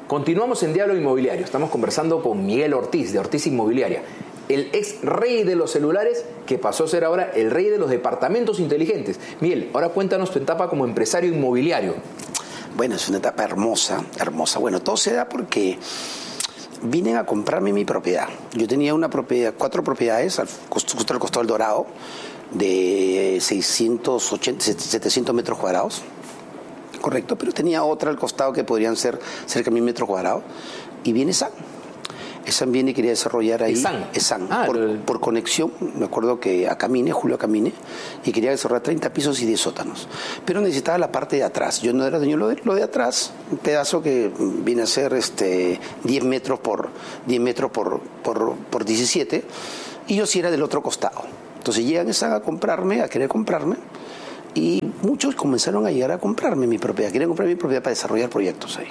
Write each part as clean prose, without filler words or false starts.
Continuamos en Diálogo Inmobiliario. Estamos conversando con Miguel Ortiz, de Ortiz Inmobiliaria, el ex rey de los celulares que pasó a ser ahora el rey de los departamentos inteligentes. Miguel, ahora cuéntanos tu etapa como empresario inmobiliario. Bueno, es una etapa hermosa, hermosa. Bueno, todo se da porque vine a comprarme mi propiedad. Yo tenía una propiedad, 4 propiedades, justo al costado del Dorado, de 680, 700 metros cuadrados. Correcto, pero tenía otra al costado que podrían ser cerca de 1000 metros cuadrados. Y viene SAN. SAN viene y quería desarrollar ahí. SAN. Por conexión, me acuerdo que Julio Acamine, y quería desarrollar 30 pisos y 10 sótanos. Pero necesitaba la parte de atrás. Yo no era dueño lo de atrás, un pedazo que viene a ser 10 metros por 17, y yo sí era del otro costado. Entonces llegan SAN a querer comprarme. Y muchos comenzaron a llegar a comprarme mi propiedad. Querían comprar mi propiedad para desarrollar proyectos ahí.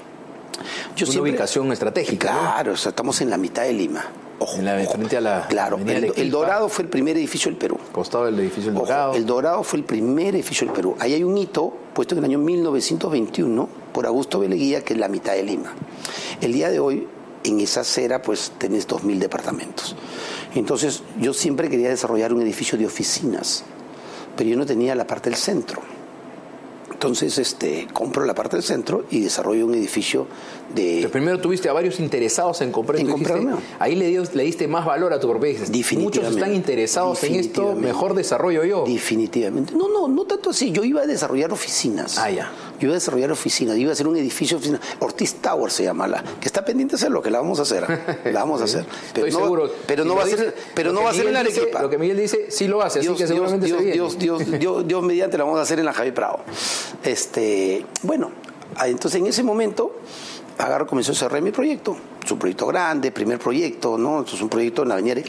Una ubicación estratégica. Claro, ¿no? O sea, estamos en la mitad de Lima. Ojo. Frente a la. Claro, el Dorado fue el primer edificio del Perú. Costado del edificio del Dorado. El Dorado fue el primer edificio del Perú. Ahí hay un hito puesto en el año 1921 por Augusto Beleguía, que es la mitad de Lima. El día de hoy, en esa acera, pues tenés 2000 departamentos. Entonces, yo siempre quería desarrollar un edificio de oficinas, pero yo no tenía la parte del centro. Entonces, compro la parte del centro y desarrollo un edificio de... Pero primero tuviste a varios interesados en comprar. Ahí le diste más valor a tu propiedad. Muchos están interesados en esto, mejor desarrollo yo. Definitivamente. No tanto así. Yo iba a desarrollar oficinas. Ya. Yo iba a desarrollar oficinas, iba a hacer un edificio de oficinas. Ortiz Tower se llama que está pendiente de hacerlo, que la vamos a hacer. La vamos a hacer. Estoy seguro. Pero no va a ser en la Arequipa. Lo que Miguel dice, sí lo hace, así que seguramente se viene. Dios mediante la vamos a hacer en la Javier Prado. Bueno, entonces en ese momento comenzó a cerrar mi proyecto. Es un proyecto grande, primer proyecto, ¿no? Esto es un proyecto en la avenida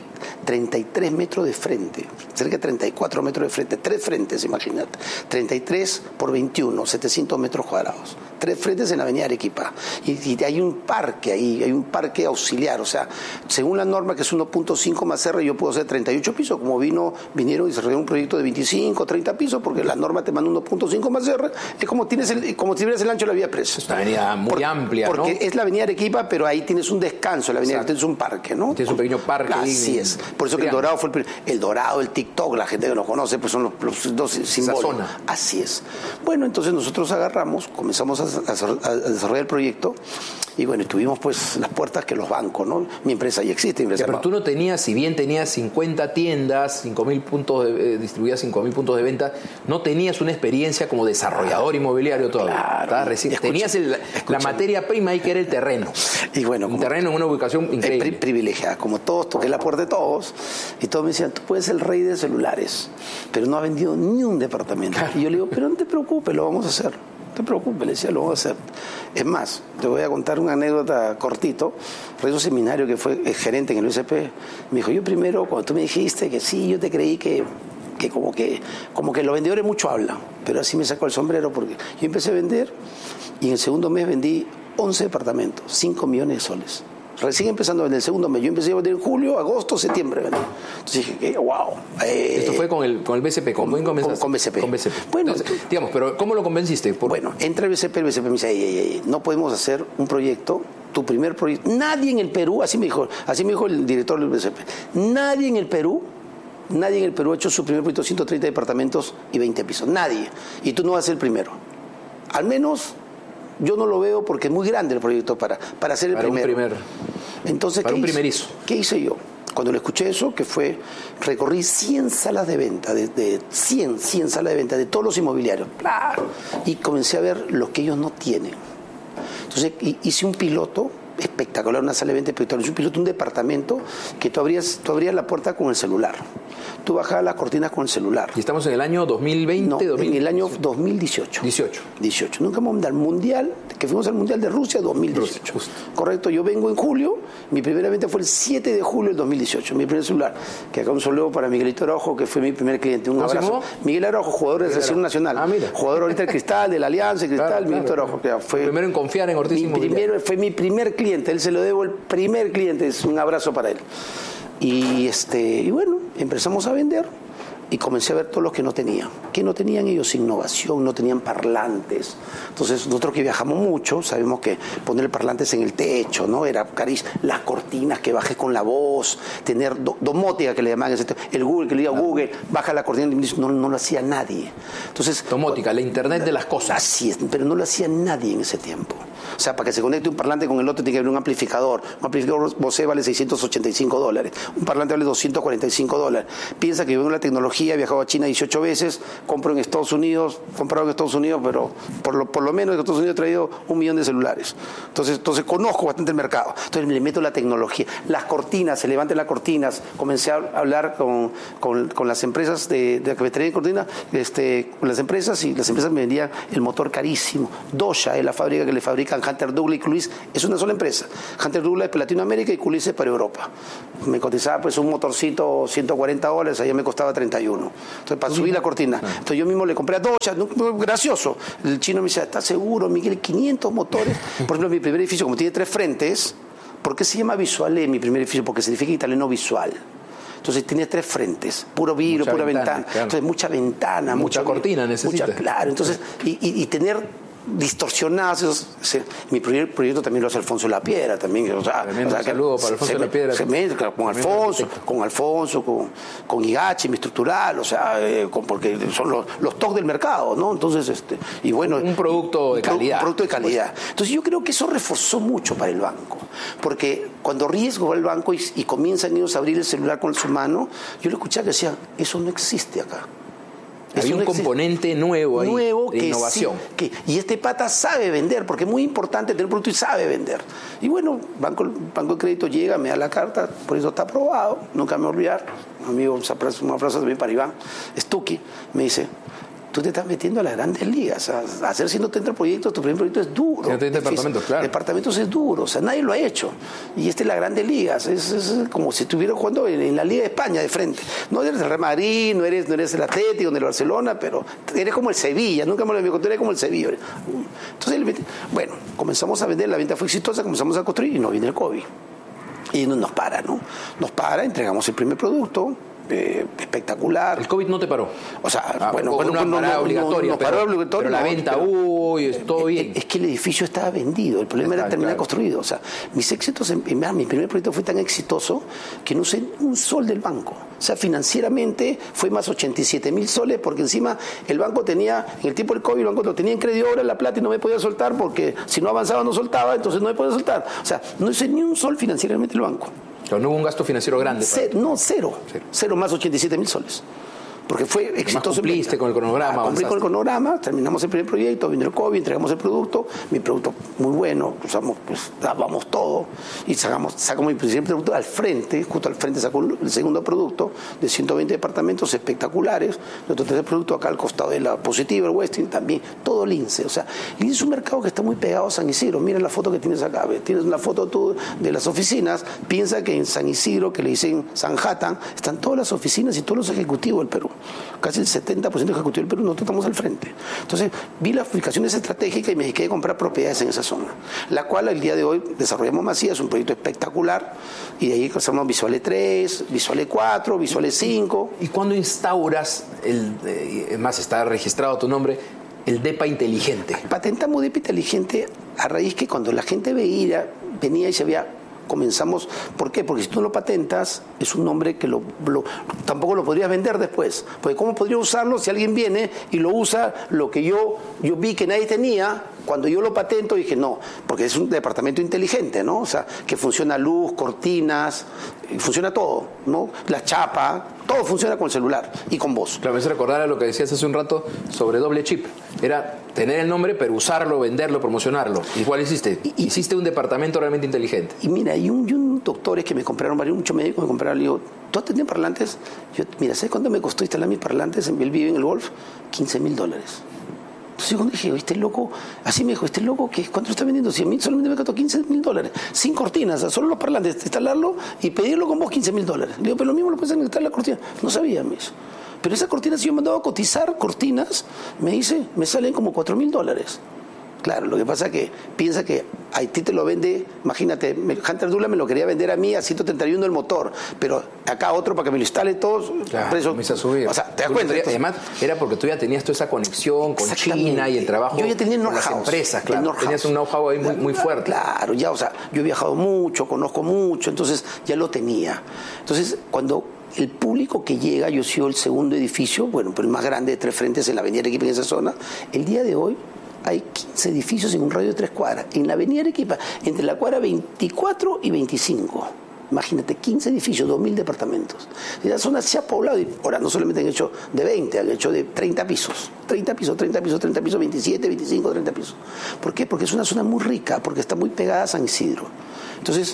33 metros de frente, cerca de 34 metros de frente, 3 frentes, imagínate. 33 por 21, 700 metros cuadrados. 3 frentes en la avenida Arequipa. Y hay un parque ahí, hay un parque auxiliar. O sea, según la norma, que es 1.5 más R, yo puedo hacer 38 pisos. Como vinieron y desarrollaron un proyecto de 25, 30 pisos, porque la norma te manda 1.5 más R. Es como si tuvieras el ancho de la vía Presa. Es una avenida muy amplia, porque ¿no? Es la avenida Arequipa, pero ahí tienes un descanso. La avenida tienes un parque, ¿no? Tienes un pequeño parque. Así es. Por eso que el Dorado fue el Dorado, el TikTok, la gente que nos conoce, pues son los dos símbolos. Esa zona. Así es. Bueno, entonces nosotros comenzamos a desarrollar el proyecto y bueno, tuvimos pues las puertas que los bancos, ¿no? Mi empresa ya existe. Pero tú no tenías, si bien tenías 50 tiendas, 5.000 puntos distribuidas, 5.000 puntos de venta, no tenías una experiencia como desarrollador inmobiliario todavía. Claro. Tenías la materia prima ahí, que era el terreno. Y bueno, un terreno en una ubicación increíble. Privilegiada. Como todos, toqué la puerta de todos y todos me decían, tú puedes ser el rey de celulares, pero no has vendido ni un departamento. Claro. Y yo le digo, pero no te preocupes, lo vamos a hacer. No te preocupes, le decía, lo vamos a hacer. Es más, te voy a contar una anécdota cortito. Fue un seminario que fue el gerente en el USP. Me dijo, yo primero, cuando tú me dijiste que sí, yo te creí que como que los vendedores mucho hablan, pero así me sacó el sombrero, porque yo empecé a vender y en el segundo mes vendí 11 departamentos, 5 millones de soles. Recién empezando a vender el segundo mes. Yo empecé a vender en julio, agosto, septiembre. ¿Verdad? Entonces dije, wow. Esto fue con el BCP. ¿Con BCP. Con BCP. Bueno, entonces, digamos, pero ¿cómo lo convenciste? Bueno, entra el BCP me dice, no podemos hacer un proyecto, tu primer proyecto. Nadie en el Perú, así me dijo el director del BCP, nadie en el Perú ha hecho su primer proyecto, 130 departamentos y 20 pisos. Nadie. Y tú no vas a ser el primero. Al menos yo no lo veo, porque es muy grande el proyecto para ser el primero. Entonces, ¿qué hice yo? Cuando le escuché eso, recorrí 100 salas de venta, de 100 salas de venta de todos los inmobiliarios. Y comencé a ver lo que ellos no tienen. Entonces hice un piloto espectacular, una sala de venta espectacular. Hice un piloto, un departamento que tú abrías la puerta con el celular. Tú bajabas las cortinas con el celular. ¿Y estamos en el año 2020? No, en el año 2018. 18. Nunca hemos al Mundial, que fuimos al Mundial de Rusia 2018. Rusia, correcto, yo vengo en julio, mi primera venta fue el 7 de julio del 2018, mi primer celular. Que acá un saludo para Miguelito Araujo, que fue mi primer cliente. Un abrazo. Miguel Araujo, jugador de la Selección Nacional. Mira. Jugador ahorita del Cristal, de la Alianza, Cristal, Miguelito Araujo. Que fue primero en confiar en Ortiz Inmobiliaria. Fue mi primer cliente, él se lo debo, el primer cliente, es un abrazo para él. Y bueno, empezamos a vender. y comencé a ver todos los que no tenían. ¿Qué no tenían ellos? Innovación, no tenían parlantes. Entonces, nosotros que viajamos mucho, sabemos que poner parlantes en el techo, ¿no? Era carísimo. Las cortinas que bajes con la voz, tener domótica que le llamaban, el Google, que le diga Google, baja la cortina, no lo hacía nadie. Entonces, domótica, la internet de las cosas. Así es, pero no lo hacía nadie en ese tiempo. O sea, para que se conecte un parlante con el otro tiene que haber un amplificador. Un amplificador Bose vale $685. Un parlante vale $245. Piensa que yo vengo la tecnología, he viajado a China 18 veces, compro en Estados Unidos, comprado en Estados Unidos, pero por lo menos en Estados Unidos he traído 1 millón de celulares. Entonces conozco bastante el mercado. Entonces le meto la tecnología. Las cortinas, se levantan las cortinas. Comencé a hablar con las empresas de que me traían cortinas, con las empresas, y las empresas me vendían el motor carísimo. Dosha es la fábrica que le fabrican Hunter Douglas y Coolise, es una sola empresa. Hunter Douglas es para Latinoamérica y Coolise es para Europa. Me cotizaba pues un motorcito $140, allá me costaba 31. Entonces, para subir la cortina. Entonces yo mismo le compré a Dosha, gracioso. El chino me dice, ¿estás seguro, Miguel? 500 motores. Por ejemplo, mi primer edificio, como tiene 3 frentes, ¿por qué se llama Visuale mi primer edificio? Porque significa italiano visual. Entonces tiene 3 frentes, puro vidrio, pura ventana. Claro. Entonces mucha ventana, mucha cortina necesita. Claro, entonces, y tener distorsionados. Mi primer proyecto también lo hace Alfonso Lapiedra también. Un saludo para Alfonso Lapiedra. Se mezcla con Alfonso, con Higachi, mi estructural, o sea, porque son los TOC del mercado, ¿no? Entonces, y bueno, un producto de calidad. Un producto de calidad. Entonces yo creo que eso reforzó mucho para el banco, porque cuando riesgo va el banco y comienzan ellos a abrir el celular con su mano, yo le escuchaba que decía, eso no existe acá. Hay un componente nuevo ahí, de innovación. Sí, y este pata sabe vender, porque es muy importante tener un producto y sabe vender. Y bueno, banco de crédito llega, me da la carta, por eso está aprobado, nunca me voy a olvidar. Un amigo, un abrazo también para Iván, Stucky, me dice, tú te estás metiendo a las grandes ligas, a hacer 130 proyectos, tu primer proyecto es duro. 130 departamentos, claro. Departamentos es duro, o sea, nadie lo ha hecho. Y es las grandes ligas, es como si estuviera jugando en la Liga de España de frente. No eres el Real Madrid, no eres el Atlético, ni el Barcelona, pero eres como el Sevilla, nunca me lo digo, tú eres como el Sevilla. Entonces, bueno, comenzamos a vender, la venta fue exitosa, comenzamos a construir y nos viene el COVID. Y nos para, ¿no? Nos para, entregamos el primer producto. Espectacular. ¿El COVID no te paró? O sea, no parada obligatoria, pero la venta hubo y todo bien. Es que el edificio estaba vendido, el problema era terminar construido. O sea, mis éxitos, mi primer proyecto fue tan exitoso que no usé un sol del banco. O sea, financieramente fue más 87,000 soles, porque encima el banco tenía, en el tiempo del COVID, el banco lo tenía en crédito ahora la plata y no me podía soltar, porque si no avanzaba no soltaba, entonces no me podía soltar. O sea, no usé ni un sol financieramente el banco. Pero no hubo un gasto financiero grande. Cero más 87,000 soles. Porque fue exitoso. Cumpliste con el cronograma. Cumplí con el cronograma, terminamos el primer proyecto, vino el COVID, entregamos el producto, mi producto muy bueno, dábamos todo y sacamos mi primer producto al frente, justo al frente sacó el segundo producto de 120 departamentos espectaculares, nuestro tercer producto acá al costado de la Positiva, el Westin también, todo Lince. O sea, Lince es un mercado que está muy pegado a San Isidro. Mira la foto que tienes acá, ¿ves? Tienes una foto tú de las oficinas, piensa que en San Isidro, que le dicen Sanhattan, están todas las oficinas y todos los ejecutivos del Perú. Casi el 70% de ejecutivo del Perú, nosotros estamos al frente. Entonces, vi las ubicaciones estratégicas y me dediqué a comprar propiedades en esa zona, la cual el día de hoy desarrollamos Macías, es un proyecto espectacular, y de ahí hacemos Visuale 3, Visuale 4, Visuale 5. ¿Y cuándo instauras, más está registrado tu nombre, el DEPA inteligente? Patentamos DEPA inteligente a raíz que cuando la gente venía y se veía, comenzamos. ¿Por qué? Porque si tú lo patentas, es un nombre que tampoco lo podrías vender después. Porque ¿cómo podría usarlo si alguien viene y lo usa lo que yo vi que nadie tenía? Cuando yo lo patento dije no, porque es un departamento inteligente, ¿no? O sea, que funciona luz, cortinas, funciona todo, ¿no? La chapa, todo funciona con el celular y con voz. Claro, me hace recordar a lo que decías hace un rato sobre doble chip. Era tener el nombre, pero usarlo, venderlo, promocionarlo. ¿Y cuál hiciste? Hiciste un departamento realmente inteligente. Y mira, hay un doctores que me compraron, muchos médicos me compraron, le digo, ¿tú has tenido parlantes? Mira, ¿sabes cuánto me costó instalar mis parlantes en Belvive, en el Golf? $15,000. Entonces yo dije, este loco, así me dijo, este loco, ¿cuánto está vendiendo? 100,000, solamente me costó $15,000. Sin cortinas, solo los parlantes, instalarlo y pedirlo con vos $15,000. Le digo, pero lo mismo lo puedes instalar la cortina. No sabía, me dice. Pero esas cortinas, si yo me mandaba a cotizar cortinas, me dice, me salen como $4,000. Claro, lo que pasa es que piensa que a ti te lo vende, imagínate, Hunter Dula me lo quería vender a mí a 131 el motor, pero acá otro para que me lo instale todo, claro, precio, comienza a subir. O sea, ¿te das cuenta? Además, era porque tú ya tenías toda esa conexión con China y el trabajo yo ya tenía con las empresas, claro. Tenías un know-how ahí muy fuerte. Claro, ya, o sea, yo he viajado mucho, conozco mucho, entonces ya lo tenía. Entonces, cuando el público que llega, yo soy el segundo edificio, bueno, pero el más grande de 3 frentes en la Avenida Arequipa, en esa zona, el día de hoy hay 15 edificios en un radio de 3 cuadras. En la Avenida Arequipa, entre la cuadra 24 y 25. Imagínate, 15 edificios, 2.000 departamentos. Y la zona se ha poblado. Y ahora no solamente han hecho de 20, han hecho de 30 pisos. 30 pisos, 30 pisos, 30 pisos, 27, 25, 30 pisos. ¿Por qué? Porque es una zona muy rica, porque está muy pegada a San Isidro. Entonces,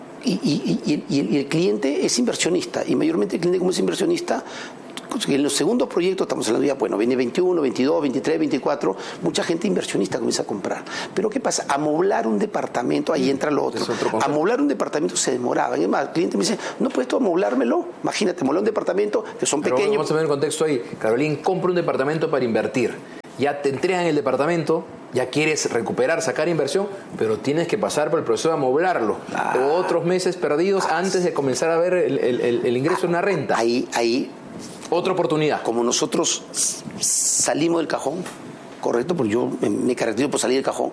y el cliente es inversionista. Y mayormente el cliente, como es inversionista, en los segundos proyectos estamos hablando ya, bueno, viene 21, 22, 23, 24, mucha gente inversionista comienza a comprar. Pero ¿qué pasa? Amoblar un departamento, ahí entra lo otro. Amoblar un departamento se demoraba. Y además, el cliente me dice, ¿no puedes tú amoblármelo? Imagínate, amoblar un departamento que son pero pequeños. Vamos a ver el contexto ahí. Carolín compra un departamento para invertir. Ya te entregan el departamento, ya quieres recuperar, sacar inversión, pero tienes que pasar por el proceso de amoblarlo. Otros meses perdidos antes de comenzar a ver el ingreso de una renta. Ahí otra oportunidad. Como nosotros salimos del cajón, correcto, porque yo me caracterizo por salir del cajón,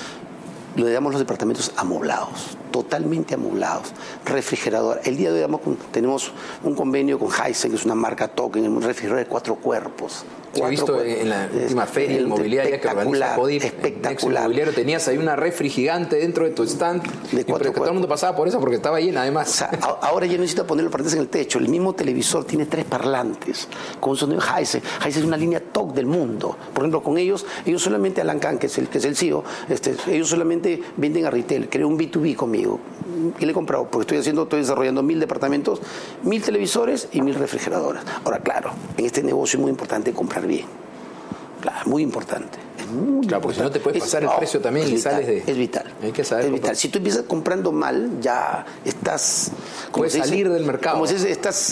le damos los departamentos amoblados, totalmente amoblados, refrigerador. El día de hoy tenemos un convenio con Hisense, que es una marca token, un refrigerador de 4 cuerpos. He visto en la última feria inmobiliaria que organiza Codip, espectacular. Inmobiliario, tenías ahí una refri gigante dentro de tu stand, de 4 cuerpos. Todo el mundo pasaba por eso porque estaba llena además. O sea, ahora ya no necesito poner los parlantes en el techo, el mismo televisor tiene 3 parlantes, con un sonido Hisense. Hisense es una línea top del mundo. Por ejemplo, con ellos solamente Alan Khan, que es el CEO, ellos solamente venden a retail, creó un B2B conmigo. ¿Qué le he comprado? Porque estoy desarrollando 1.000 departamentos, 1.000 televisores y 1.000 refrigeradoras. Ahora, claro, en este negocio es muy importante comprar bien. Claro, muy importante. Claro, porque si no te puedes pasar el precio también y sales de... Es vital. Hay que saber. Es vital. Si tú empiezas comprando mal, ya estás... Puedes salir del mercado. Como se dice, estás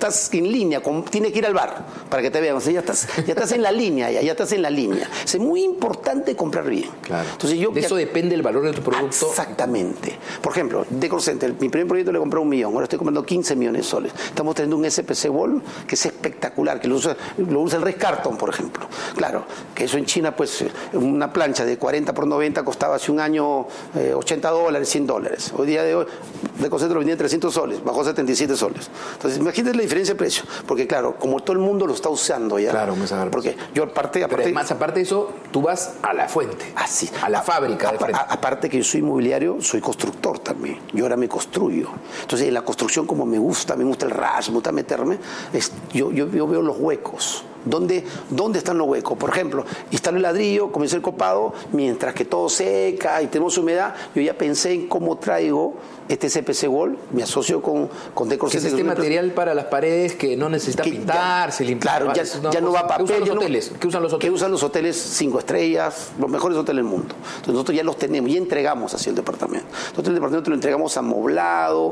en línea, tienes que ir al bar para que te vean. O sea, ya estás en la línea, ya estás en la línea. Es muy importante comprar bien. Claro. Entonces, de eso depende el valor de tu producto. Exactamente. Por ejemplo, Decor Center, mi primer proyecto le compré 1 millón, ahora estoy comprando 15 millones de soles. Estamos teniendo un SPC Wall que es espectacular, que lo usa el Red Carton, por ejemplo. Claro, que eso en China, pues, una plancha de 40 por 90 costaba hace un año $80, $100. Hoy día de hoy, Decor Center lo vendía en 300 soles, bajó a 77 soles. Entonces, imagínate la diferencia de precio, porque claro, como todo el mundo lo está usando ya. Claro, porque yo aparte de eso, tú vas a la fuente, a la fábrica de frente. Aparte que yo soy inmobiliario, soy constructor también. Yo ahora me construyo. Entonces, en la construcción, como me gusta el rush, me gusta meterme, yo veo los huecos. ¿Dónde están los huecos? Por ejemplo, instalo el ladrillo, comencé el copado, mientras que todo seca y tenemos humedad, yo ya pensé en cómo traigo este CPC Wall, me asocio con Decor Center. Es este material para las paredes que no necesita pintarse, limpiar. Claro, ya no va papel. ¿Qué usan los hoteles? ¿Qué usan los hoteles 5 estrellas? Los mejores hoteles del mundo. Entonces nosotros ya los tenemos, ya entregamos hacia el departamento. Nosotros el departamento lo entregamos amoblado,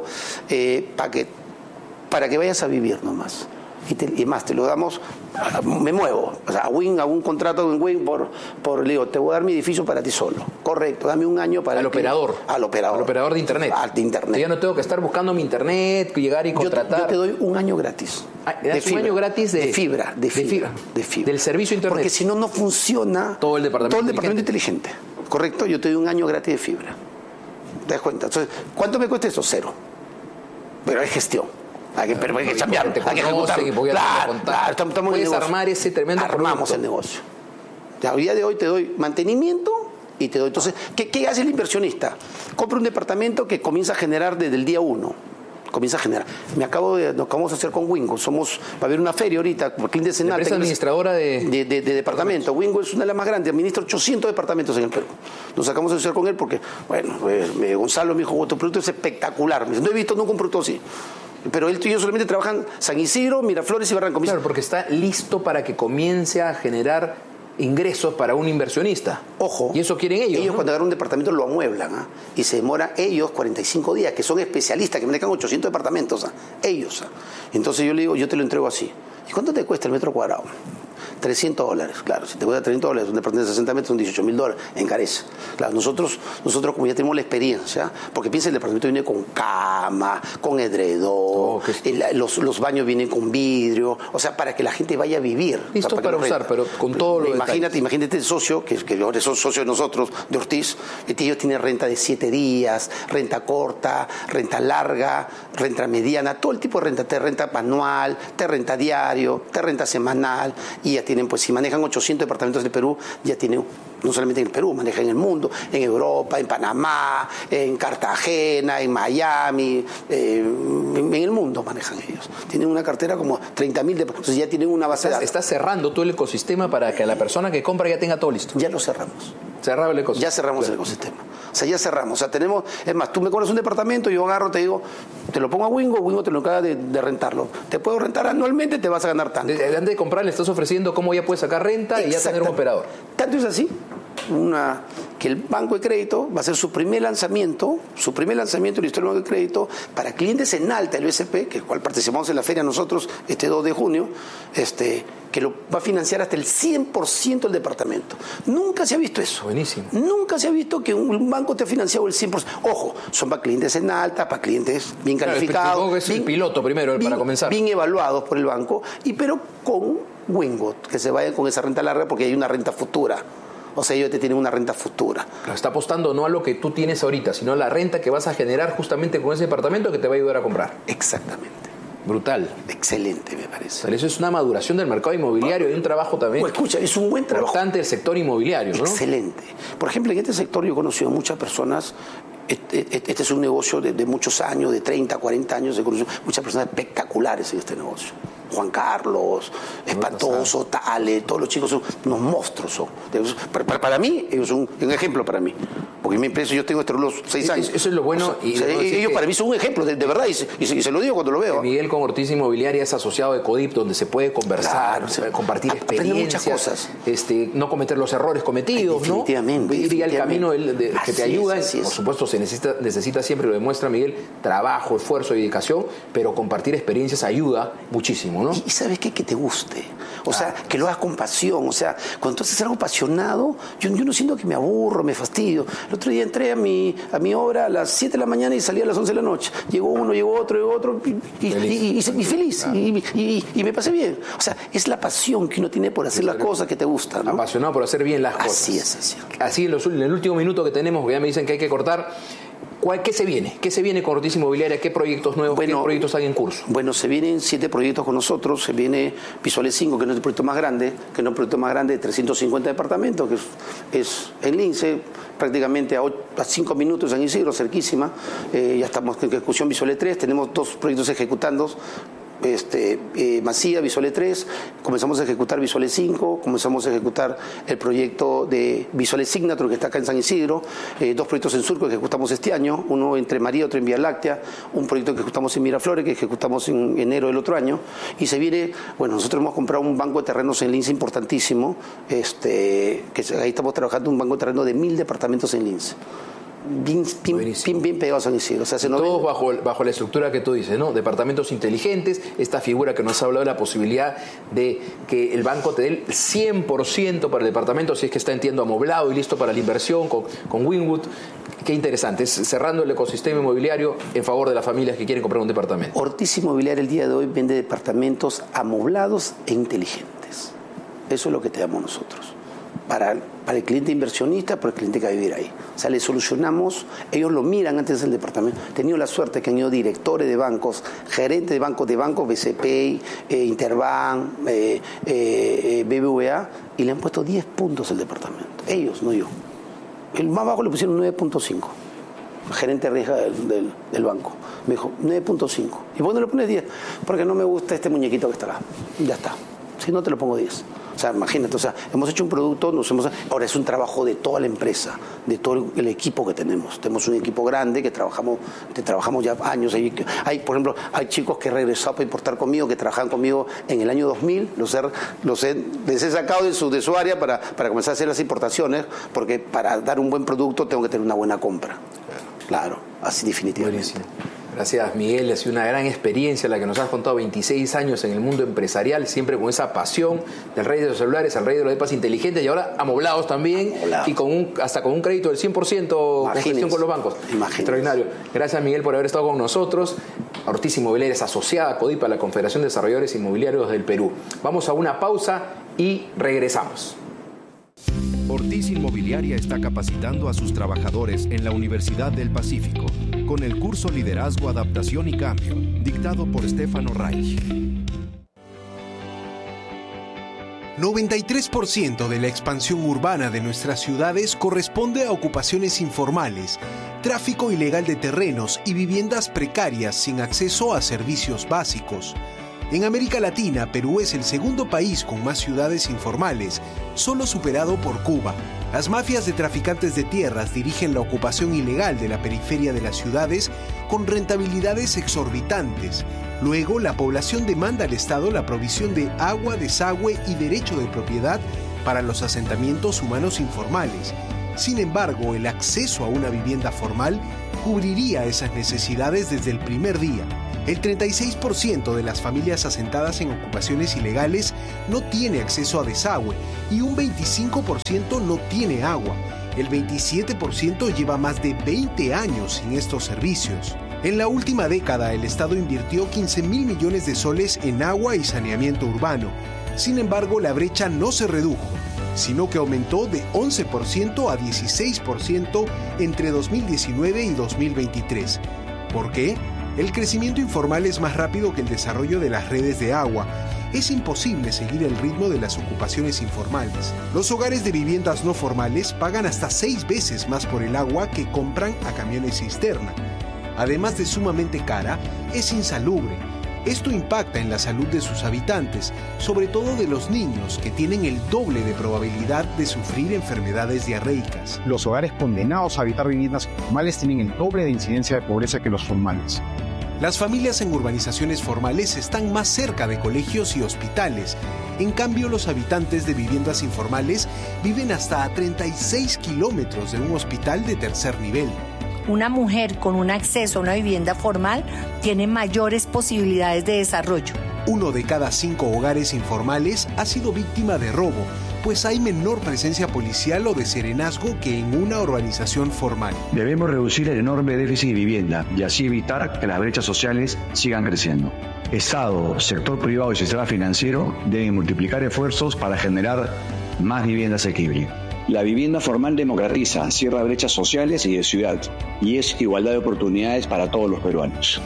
para que vayas a vivir nomás. Y más, te lo damos, me muevo. O sea, hago un contrato con Wing le digo, te voy a dar mi edificio para ti solo. Correcto, dame un año para... Al operador de internet. De internet. Yo no tengo que estar buscando mi internet, llegar y contratar. Yo te doy un año gratis. Un año gratis de fibra. Del servicio internet. Porque si no funciona todo el departamento inteligente. Correcto, yo te doy un año gratis de fibra. ¿Te das cuenta? Entonces, ¿cuánto me cuesta eso? 0. Pero hay gestión. Hay que cambiar, hay que ejecutar. Claro, estamos puedes armar ese tremendo Armamos producto. El negocio. Al día de hoy te doy mantenimiento y te doy... Entonces, ¿qué hace el inversionista? Compra un departamento que comienza a generar desde el día 1. Comienza a generar. Nos acabamos de hacer con Wingo. Va a haber una feria ahorita, cliente Senate. La empresa administradora de departamento. Wingo es una de las más grandes, administra 800 departamentos en el Perú. Nos acabamos de hacer con él porque, bueno, Gonzalo me dijo, tu producto es espectacular. Me dice, no he visto nunca un producto así. Pero él y yo solamente trabajan San Isidro, Miraflores y Barranco. Claro, porque está listo para que comience a generar ingresos para un inversionista. Ojo. Y eso quieren ellos. Ellos, ¿no? cuando agarran un departamento lo amueblan, y se demora ellos 45 días, que son especialistas, que manejan 800 departamentos. Ellos. Entonces yo le digo, yo te lo entrego así. ¿Y cuánto te cuesta el metro cuadrado? $300, claro. Si te cuesta $300, un departamento de 60 metros son $18.000, encarece. Claro, nosotros como ya tenemos la experiencia, porque piensa, el departamento viene con cama, con edredón, los baños vienen con vidrio, o sea, para que la gente vaya a vivir. Listo, o sea, para usar, pero con todo lo Imagínate el socio, que ahora son socios de nosotros, de Ortiz, ellos tienen renta de 7 días, renta corta, renta larga, renta mediana, todo el tipo de renta, te renta anual, te renta diario, te renta semanal, y ya tienen, pues si manejan 800 departamentos de Perú, ya tienen, no solamente en el Perú, manejan en el mundo, en Europa, en Panamá, en Cartagena, en Miami, en el mundo manejan ellos. Tienen una cartera como 30.000 entonces ya tienen una base de datos. Estás cerrando todo el ecosistema para que la persona que compra ya tenga todo listo. Ya lo cerramos. Cerrado el ecosistema. Ya cerramos el ecosistema. O sea, ya cerramos. O sea, tenemos, es más, tú me compras un departamento, yo agarro, te digo, te lo pongo a Wingo te lo acaba de rentarlo. Te puedo rentar anualmente, te vas a ganar tanto. Antes de comprar le estás ofreciendo cómo ya puedes sacar renta y ya tener un operador. Tanto es así que el banco de crédito va a hacer su primer lanzamiento en la historia del banco de crédito para clientes en alta, el BCP, que cual participamos en la feria nosotros este 2 de junio, que lo va a financiar hasta el 100% del departamento. Nunca se ha visto eso. Buenísimo. Nunca se ha visto que un banco te ha financiado el 100%. Ojo, son para clientes en alta, para clientes bien calificados. Es el piloto primero, para comenzar. Bien evaluados por el banco, pero con Wingot, que se vayan con esa renta larga porque hay una renta futura. O sea, ellos te tienen una renta futura. Está apostando no a lo que tú tienes ahorita, sino a la renta que vas a generar justamente con ese departamento que te va a ayudar a comprar. Exactamente. Brutal. Excelente, me parece. Pero eso es una maduración del mercado inmobiliario y un trabajo también. Escucha, es un buen trabajo. Importante el sector inmobiliario, ¿no? Excelente. Por ejemplo, en este sector yo he conocido muchas personas. Este es un negocio de muchos años, de 30, 40 años. He conocido muchas personas espectaculares en este negocio. Juan Carlos, Espantoso, Tale, todos los chicos son unos monstruos. Para mí, ellos son un ejemplo para mí. Porque mi empresa, yo tengo los 6 años. Eso es lo bueno. Ellos para mí son un ejemplo, de verdad, y se lo digo cuando lo veo. Miguel con Ortiz Inmobiliaria es asociado de CODIP, donde se puede conversar, claro, se puede compartir experiencias, muchas cosas. No cometer los errores cometidos, definitivamente, ¿no? Ir ya el camino que te ayuda. Por supuesto, se necesita siempre, lo demuestra Miguel, trabajo, esfuerzo y dedicación, pero compartir experiencias ayuda muchísimo, ¿no? Y sabes qué, que te guste. O sea, que lo hagas con pasión. O sea, cuando tú haces algo apasionado, yo no siento que me aburro, me fastidio. El otro día entré a mi obra a las 7 de la mañana y salí a las 11 de la noche. Llegó uno, llegó otro, y feliz. Y me pasé bien. O sea, es la pasión que uno tiene por hacer las cosas que te gustan, ¿no? Apasionado por hacer bien las cosas. Así es, así. Así en el último minuto que tenemos, porque ya me dicen que hay que cortar. ¿Qué se viene? ¿Qué se viene con Ortiz Inmobiliaria? ¿Qué proyectos nuevos? ¿Qué proyectos hay en curso? Bueno, se vienen 7 proyectos con nosotros. Se viene Visuales 5, que no es el proyecto más grande, de 350 departamentos, que es en Lince, prácticamente a 5 minutos de San Isidro, cerquísima. Ya estamos en ejecución Visuales 3. Tenemos 2 proyectos ejecutando. Masía, Visuales 3, comenzamos a ejecutar Visuales 5, comenzamos a ejecutar el proyecto de Visuales Signature que está acá en San Isidro, 2 proyectos en Surco que ejecutamos este año, uno entre María, otro en Vía Láctea, un proyecto que ejecutamos en Miraflores que ejecutamos en enero del otro año, y se viene, nosotros hemos comprado un banco de terrenos en Lince importantísimo, que ahí estamos trabajando un banco de terrenos de 1.000 departamentos en Lince. Bien pegados a San Isidro. O sea, todos bajo la estructura que tú dices, ¿no? Departamentos inteligentes, esta figura que nos ha hablado de la posibilidad de que el banco te dé el 100% para el departamento, si es que está, entiendo, amoblado y listo para la inversión con Winwood. Qué interesante, es cerrando el ecosistema inmobiliario en favor de las familias que quieren comprar un departamento. Ortiz Inmobiliaria el día de hoy vende departamentos amoblados e inteligentes. Eso es lo que te damos nosotros. Para el cliente inversionista, para el cliente que va a vivir ahí. O sea, le solucionamos, ellos lo miran antes del departamento. He tenido la suerte que han ido directores de bancos, gerentes de bancos, BCP, Interbank, BBVA, y le han puesto 10 puntos el departamento. Ellos, no yo. El más bajo le pusieron 9.5. Gerente de riesgo del banco. Me dijo, 9.5. ¿Y por qué no le pones 10? Porque no me gusta este muñequito que está acá. Ya está. Si no, te lo pongo 10. O sea, imagínate, hemos hecho un producto, ahora es un trabajo de toda la empresa, de todo el equipo que tenemos. Tenemos un equipo grande que trabajamos ya años. Por ejemplo, hay chicos que regresaron para importar conmigo, que trabajan conmigo en el año 2000. Les he sacado de su área para comenzar a hacer las importaciones, porque para dar un buen producto tengo que tener una buena compra. Claro, así definitivamente. Buenísimo. Gracias, Miguel. Ha sido una gran experiencia la que nos has contado, 26 años en el mundo empresarial, siempre con esa pasión del rey de los celulares al rey de los depas inteligentes y ahora amoblados también y hasta con un crédito del 100% con gestión con los bancos. Extraordinario. Gracias, Miguel, por haber estado con nosotros. Ortiz Inmobiliaria es asociada a CODIPA, la Confederación de Desarrolladores Inmobiliarios del Perú. Vamos a una pausa y regresamos. Ortiz Inmobiliaria está capacitando a sus trabajadores en la Universidad del Pacífico con el curso Liderazgo, Adaptación y Cambio, dictado por Stefano Reich. 93% de la expansión urbana de nuestras ciudades corresponde a ocupaciones informales, tráfico ilegal de terrenos y viviendas precarias sin acceso a servicios básicos. En América Latina, Perú es el segundo país con más ciudades informales, solo superado por Cuba. Las mafias de traficantes de tierras dirigen la ocupación ilegal de la periferia de las ciudades con rentabilidades exorbitantes. Luego, la población demanda al Estado la provisión de agua, desagüe y derecho de propiedad para los asentamientos humanos informales. Sin embargo, el acceso a una vivienda formal cubriría esas necesidades desde el primer día. El 36% de las familias asentadas en ocupaciones ilegales no tiene acceso a desagüe y un 25% no tiene agua. El 27% lleva más de 20 años sin estos servicios. En la última década, el Estado invirtió 15.000 millones de soles en agua y saneamiento urbano. Sin embargo, la brecha no se redujo, sino que aumentó de 11% a 16% entre 2019 y 2023. ¿Por qué? El crecimiento informal es más rápido que el desarrollo de las redes de agua. Es imposible seguir el ritmo de las ocupaciones informales. Los hogares de viviendas no formales pagan hasta 6 veces más por el agua que compran a camiones cisterna. Además de sumamente cara, es insalubre. Esto impacta en la salud de sus habitantes, sobre todo de los niños, que tienen el doble de probabilidad de sufrir enfermedades diarreicas. Los hogares condenados a habitar viviendas informales tienen el doble de incidencia de pobreza que los formales. Las familias en urbanizaciones formales están más cerca de colegios y hospitales. En cambio, los habitantes de viviendas informales viven hasta a 36 kilómetros de un hospital de tercer nivel. Una mujer con un acceso a una vivienda formal tiene mayores posibilidades de desarrollo. 1 de cada 5 hogares informales ha sido víctima de robo, pues hay menor presencia policial o de serenazgo que en una urbanización formal. Debemos reducir el enorme déficit de vivienda y así evitar que las brechas sociales sigan creciendo. Estado, sector privado y sistema financiero deben multiplicar esfuerzos para generar más vivienda asequible. La vivienda formal democratiza, cierra brechas sociales y de ciudad, y es igualdad de oportunidades para todos los peruanos.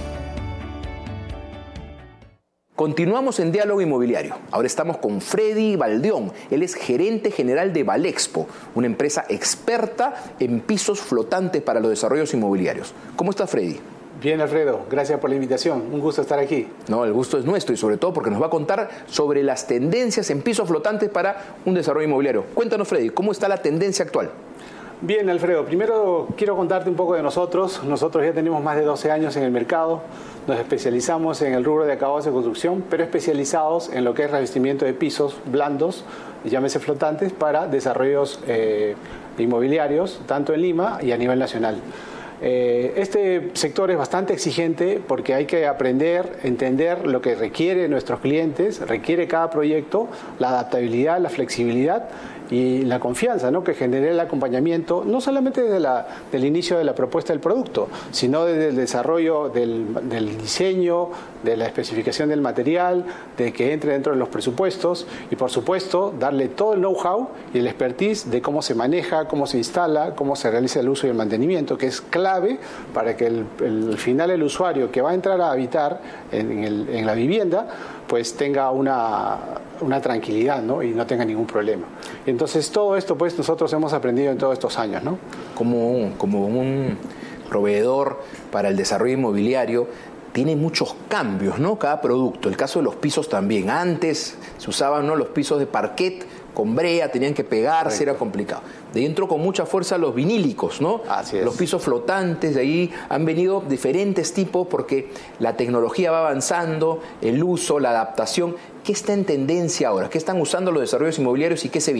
Continuamos en Diálogo Inmobiliario. Ahora estamos con Freddy Baldeón. Él es gerente general de Valexpo, una empresa experta en pisos flotantes para los desarrollos inmobiliarios. ¿Cómo está, Freddy? Bien, Alfredo, gracias por la invitación. Un gusto estar aquí. No, el gusto es nuestro y sobre todo porque nos va a contar sobre las tendencias en pisos flotantes para un desarrollo inmobiliario. Cuéntanos, Freddy, ¿cómo está la tendencia actual? Bien, Alfredo, primero quiero contarte un poco de nosotros. Nosotros ya tenemos más de 12 años en el mercado. Nos especializamos en el rubro de acabados de construcción, pero especializados en lo que es revestimiento de pisos blandos, llámese flotantes, para desarrollos inmobiliarios, tanto en Lima y a nivel nacional. Este sector es bastante exigente porque hay que aprender, entender lo que requieren nuestros clientes, requiere cada proyecto, la adaptabilidad, la flexibilidad y la confianza, ¿no?, que genere el acompañamiento, no solamente desde del inicio de la propuesta del producto, sino desde el desarrollo del diseño, de la especificación del material, de que entre dentro de los presupuestos y, por supuesto, darle todo el know-how y el expertise de cómo se maneja, cómo se instala, cómo se realiza el uso y el mantenimiento, que es clave para que al final el usuario que va a entrar a habitar en la vivienda pues tenga una tranquilidad, ¿no?, y no tenga ningún problema. Entonces todo esto pues nosotros hemos aprendido en todos estos años, ¿no? Como un proveedor para el desarrollo inmobiliario tiene muchos cambios, ¿no?, cada producto. El caso de los pisos también. Antes se usaban, ¿no?, los pisos de parquet con brea, tenían que pegarse, correcto, era complicado. De ahí entró con mucha fuerza los vinílicos, ¿no? Así es. Los pisos flotantes, de ahí han venido diferentes tipos porque la tecnología va avanzando, el uso, la adaptación. ¿Qué está en tendencia ahora? ¿Qué están usando los desarrollos inmobiliarios y qué se viene?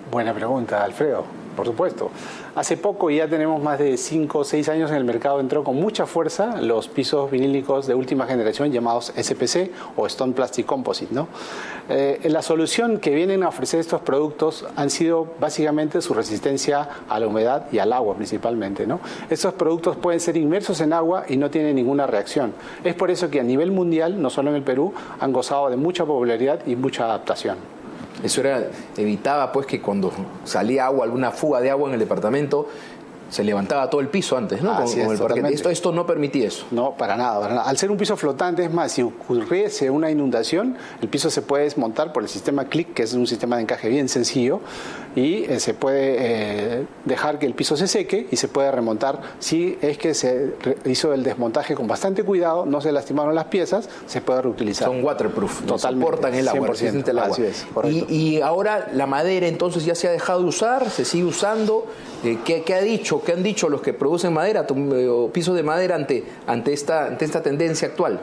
Buena pregunta, Alfredo. Por supuesto. Hace poco, ya tenemos más de 5 o 6 años en el mercado, entró con mucha fuerza los pisos vinílicos de última generación llamados SPC o Stone Plastic Composite, ¿no? La solución que vienen a ofrecer estos productos han sido básicamente su resistencia a la humedad y al agua principalmente, ¿no? Estos productos pueden ser inmersos en agua y no tienen ninguna reacción. Es por eso que a nivel mundial, no solo en el Perú, han gozado de mucha popularidad y mucha adaptación. Eso evitaba pues que cuando salía agua, alguna fuga de agua en el departamento, se levantaba todo el piso antes, ¿no? Así es, el parquet. Esto no permitía eso. No, para nada, para nada. Al ser un piso flotante, es más, si ocurriese una inundación, el piso se puede desmontar por el sistema CLIC, que es un sistema de encaje bien sencillo, y se puede dejar que el piso se seque y se puede remontar. Si es que se hizo el desmontaje con bastante cuidado, no se lastimaron las piezas, se puede reutilizar. Son waterproof, totalmente, soportan el agua, 100%, el agua. Así es, y ahora la madera entonces ya se ha dejado de usar, se sigue usando. ¿Qué han dicho los que producen madera o pisos de madera ante esta tendencia actual?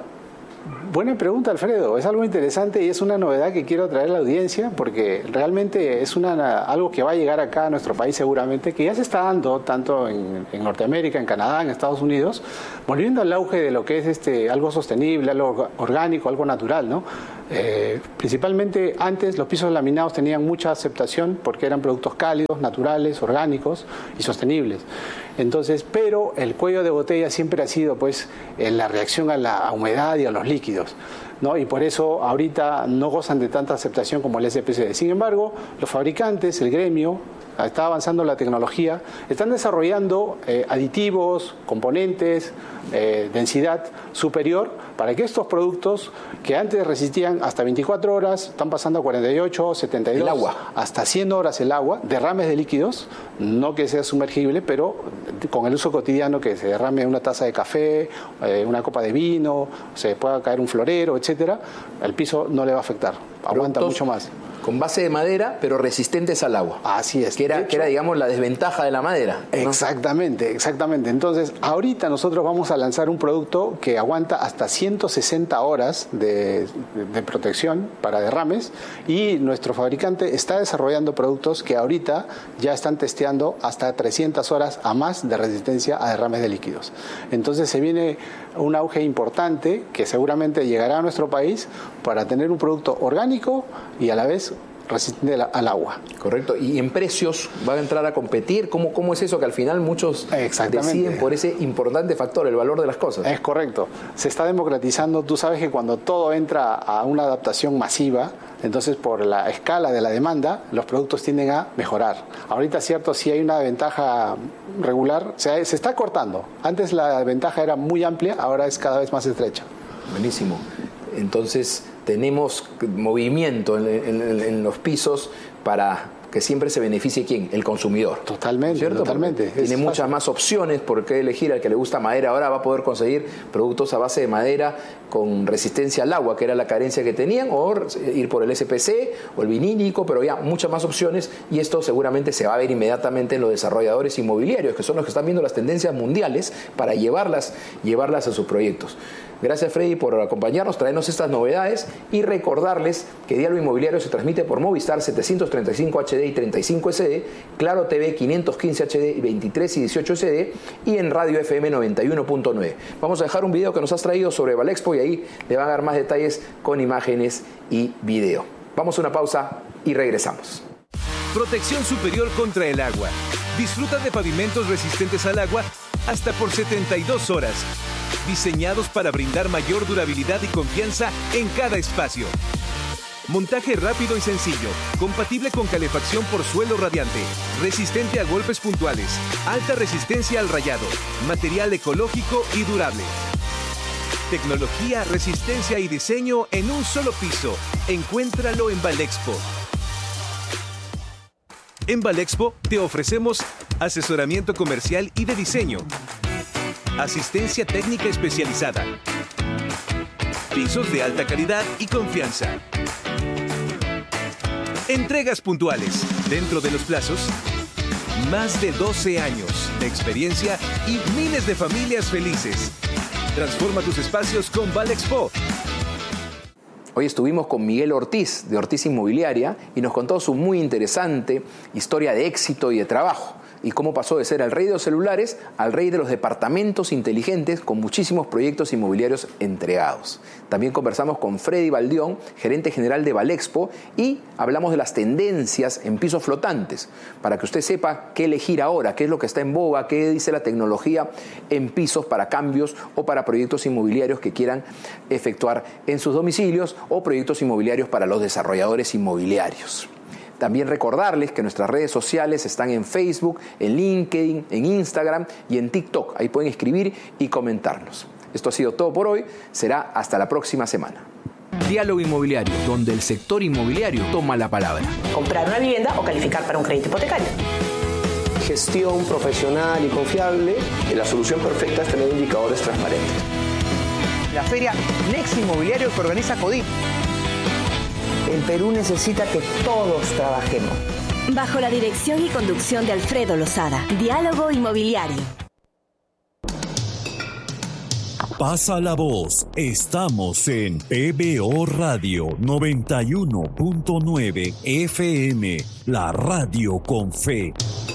Buena pregunta, Alfredo. Es algo interesante y es una novedad que quiero traer a la audiencia porque realmente es algo que va a llegar acá a nuestro país seguramente, que ya se está dando tanto en Norteamérica, en Canadá, en Estados Unidos, volviendo al auge de lo que es algo sostenible, algo orgánico, algo natural, ¿no? Principalmente antes los pisos laminados tenían mucha aceptación porque eran productos cálidos, naturales, orgánicos y sostenibles. Entonces, pero el cuello de botella siempre ha sido pues la reacción a la humedad y a los líquidos, ¿no? Y por eso ahorita no gozan de tanta aceptación como el SPC. Sin embargo, los fabricantes, el gremio, está avanzando la tecnología, están desarrollando aditivos, componentes, densidad superior para que estos productos que antes resistían hasta 24 horas, están pasando a 48, 72, el agua, hasta 100 horas el agua, derrames de líquidos, no que sea sumergible, pero con el uso cotidiano que se derrame una taza de café, una copa de vino, se pueda caer un florero, etcétera, el piso no le va a afectar, aguanta mucho más. Con base de madera, pero resistentes al agua. Así es. Que era, digamos, la desventaja de la madera, ¿no? Exactamente. Entonces, ahorita nosotros vamos a lanzar un producto que aguanta hasta 160 horas de protección para derrames y nuestro fabricante está desarrollando productos que ahorita ya están testeando hasta 300 horas a más de resistencia a derrames de líquidos. Entonces, se viene un auge importante que seguramente llegará a nuestro país para tener un producto orgánico y a la vez resistente al agua. Correcto. ¿Y en precios van a entrar a competir? ¿Cómo es eso que al final muchos deciden por ese importante factor, el valor de las cosas? Es correcto. Se está democratizando. Tú sabes que cuando todo entra a una adaptación masiva, entonces por la escala de la demanda, los productos tienden a mejorar. Ahorita, cierto, sí hay una ventaja regular, se está cortando. Antes la ventaja era muy amplia, ahora es cada vez más estrecha. Buenísimo. Entonces tenemos movimiento en los pisos para que siempre se beneficie ¿quién? El consumidor. Totalmente, ¿cierto? totalmente. Tiene muchas más opciones por qué elegir. Al que le gusta madera ahora va a poder conseguir productos a base de madera con resistencia al agua, que era la carencia que tenían, o ir por el SPC o el vinílico, pero ya muchas más opciones, y esto seguramente se va a ver inmediatamente en los desarrolladores inmobiliarios, que son los que están viendo las tendencias mundiales para llevarlas a sus proyectos. Gracias, Freddy, por acompañarnos, traernos estas novedades y recordarles que Diálogo Inmobiliario se transmite por Movistar 735 HD y 35 SD, Claro TV 515 HD y 23 y 18 SD y en Radio FM 91.9. Vamos a dejar un video que nos has traído sobre Valexpo y ahí le van a dar más detalles con imágenes y video. Vamos a una pausa y regresamos. Protección superior contra el agua. Disfruta de pavimentos resistentes al agua hasta por 72 horas. Diseñados para brindar mayor durabilidad y confianza en cada espacio. Montaje rápido y sencillo, compatible con calefacción por suelo radiante, resistente a golpes puntuales, alta resistencia al rayado, material ecológico y durable. Tecnología, resistencia y diseño en un solo piso. Encuéntralo en Valexpo. En Valexpo te ofrecemos asesoramiento comercial y de diseño, asistencia técnica especializada, pisos de alta calidad y confianza, entregas puntuales dentro de los plazos, más de 12 años de experiencia y miles de familias felices. Transforma tus espacios con Valexpo. Hoy estuvimos con Miguel Ortiz, de Ortiz Inmobiliaria, y nos contó su muy interesante historia de éxito y de trabajo, y cómo pasó de ser el rey de los celulares al rey de los departamentos inteligentes con muchísimos proyectos inmobiliarios entregados. También conversamos con Freddy Baldión, gerente general de Valexpo, y hablamos de las tendencias en pisos flotantes, para que usted sepa qué elegir ahora, qué es lo que está en boga, qué dice la tecnología en pisos para cambios o para proyectos inmobiliarios que quieran efectuar en sus domicilios o proyectos inmobiliarios para los desarrolladores inmobiliarios. También recordarles que nuestras redes sociales están en Facebook, en LinkedIn, en Instagram y en TikTok. Ahí pueden escribir y comentarnos. Esto ha sido todo por hoy. Será hasta la próxima semana. Diálogo Inmobiliario, donde el sector inmobiliario toma la palabra. Comprar una vivienda o calificar para un crédito hipotecario. Gestión profesional y confiable. La solución perfecta es tener indicadores transparentes. La feria Next Inmobiliario que organiza CODIP. El Perú necesita que todos trabajemos. Bajo la dirección y conducción de Alfredo Lozada. Diálogo Inmobiliario. Pasa la voz. Estamos en PBO Radio 91.9 FM. La radio con fe.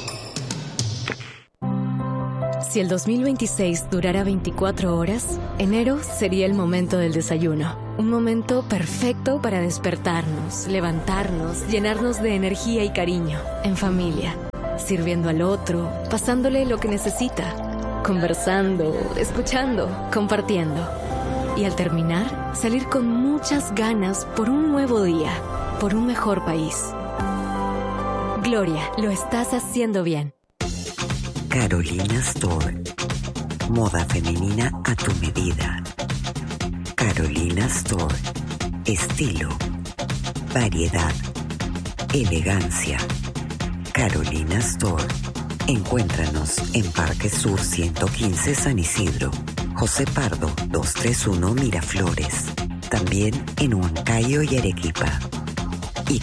Si el 2026 durara 24 horas, enero sería el momento del desayuno. Un momento perfecto para despertarnos, levantarnos, llenarnos de energía y cariño, en familia, sirviendo al otro, pasándole lo que necesita, conversando, escuchando, compartiendo. Y al terminar, salir con muchas ganas por un nuevo día, por un mejor país. Gloria, lo estás haciendo bien. Carolina Store. Moda femenina a tu medida. Carolina Store. Estilo, variedad, elegancia. Carolina Store. Encuéntranos en Parque Sur 115 San Isidro, José Pardo 231 Miraflores. También en Huancayo y Arequipa. Y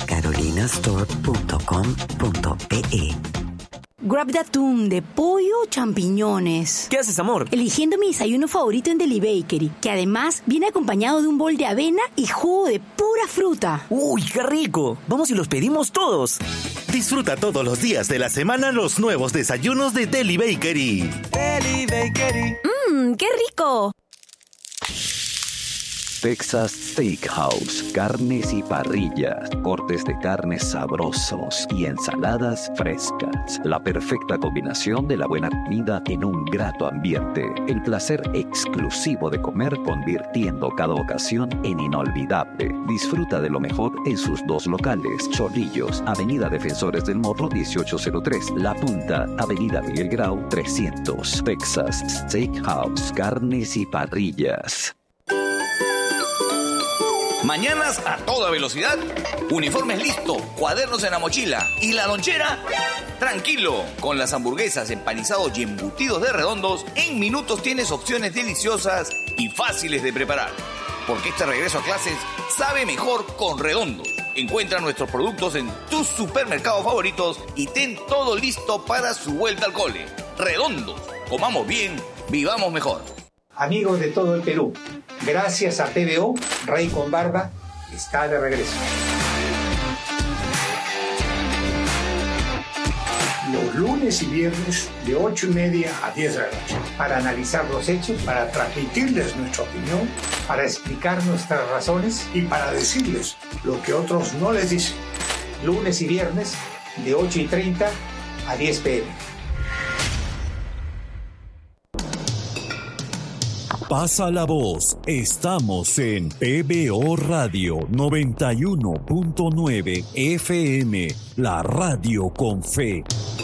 carolinastore.com.pe. Grab de atún, de pollo o champiñones. ¿Qué haces, amor? Eligiendo mi desayuno favorito en Deli Bakery, que además viene acompañado de un bol de avena y jugo de pura fruta. ¡Uy, qué rico! Vamos y los pedimos todos. Disfruta todos los días de la semana los nuevos desayunos de Deli Bakery. Deli Bakery. ¡Qué rico! Texas Steakhouse, carnes y parrillas, cortes de carnes sabrosos y ensaladas frescas. La perfecta combinación de la buena comida en un grato ambiente. El placer exclusivo de comer convirtiendo cada ocasión en inolvidable. Disfruta de lo mejor en sus dos locales. Chorrillos, Avenida Defensores del Morro 1803. La Punta, Avenida Miguel Grau 300. Texas Steakhouse, carnes y parrillas. Mañanas a toda velocidad, uniformes listo, cuadernos en la mochila y la lonchera. Tranquilo, con las hamburguesas, empanizados y embutidos de Redondos, en minutos tienes opciones deliciosas y fáciles de preparar. Porque este regreso a clases sabe mejor con Redondos. Encuentra nuestros productos en tus supermercados favoritos y ten todo listo para su vuelta al cole. Redondos, comamos bien, vivamos mejor. Amigos de todo el Perú, gracias a PBO, Rey con Barba está de regreso. Los lunes y viernes de 8:30 a 10 de la noche, para analizar los hechos, para transmitirles nuestra opinión, para explicar nuestras razones y para decirles lo que otros no les dicen. Lunes y viernes de 8:30 a 10 p.m. Pasa la voz. Estamos en PBO Radio 91.9 FM, la radio con fe.